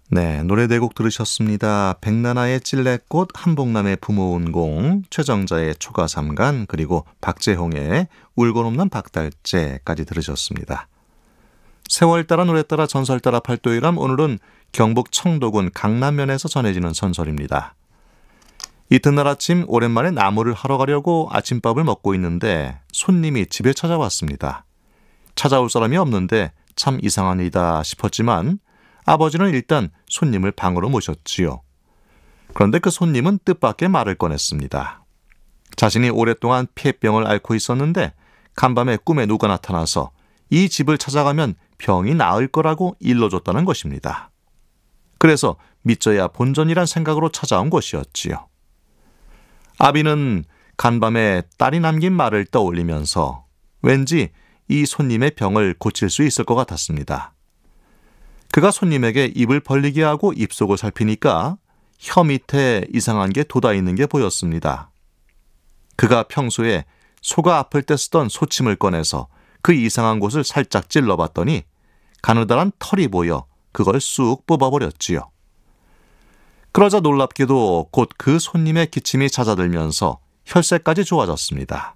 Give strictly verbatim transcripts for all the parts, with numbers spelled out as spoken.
네, 노래 네 곡 들으셨습니다. 백나나의 찔레꽃, 한복남의 부모운공, 최정자의 초가삼간, 그리고 박재홍의 울고 넘는 박달재까지 들으셨습니다. 세월 따라 노래 따라 전설 따라 팔도일람, 오늘은 경북 청도군 강남면에서 전해지는 전설입니다. 이튿날 아침 오랜만에 나무를 하러 가려고 아침밥을 먹고 있는데 손님이 집에 찾아왔습니다. 찾아올 사람이 없는데 참 이상한 일이다 싶었지만 아버지는 일단 손님을 방으로 모셨지요. 그런데 그 손님은 뜻밖의 말을 꺼냈습니다. 자신이 오랫동안 폐병을 앓고 있었는데 간밤에 꿈에 누가 나타나서 이 집을 찾아가면 병이 나을 거라고 일러줬다는 것입니다. 그래서 믿져야 본전이란 생각으로 찾아온 것이었지요. 아비는 간밤에 딸이 남긴 말을 떠올리면서 왠지 이 손님의 병을 고칠 수 있을 것 같았습니다. 그가 손님에게 입을 벌리게 하고 입속을 살피니까 혀 밑에 이상한 게 돋아있는 게 보였습니다. 그가 평소에 소가 아플 때 쓰던 소침을 꺼내서 그 이상한 곳을 살짝 찔러봤더니 가느다란 털이 보여 그걸 쑥 뽑아버렸지요. 그러자 놀랍게도 곧 그 손님의 기침이 잦아들면서 혈세까지 좋아졌습니다.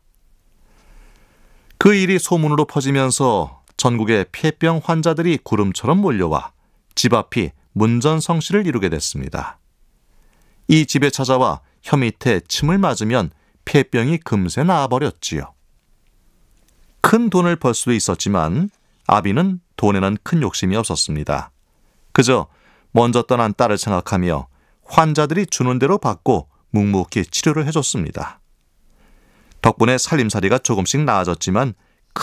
그 일이 소문으로 퍼지면서 전국의 폐병 환자들이 구름처럼 몰려와 집 앞이 문전성시를 이루게 됐습니다. 이 집에 찾아와 혀 밑에 침을 맞으면 폐병이 금세 나아버렸지요. 큰 돈을 벌 수도 있었지만 아비는 돈에는 큰 욕심이 없었습니다. 그저 먼저 떠난 딸을 생각하며 환자들이 주는 대로 받고 묵묵히 치료를 해줬습니다. 덕분에 살림살이가 조금씩 나아졌지만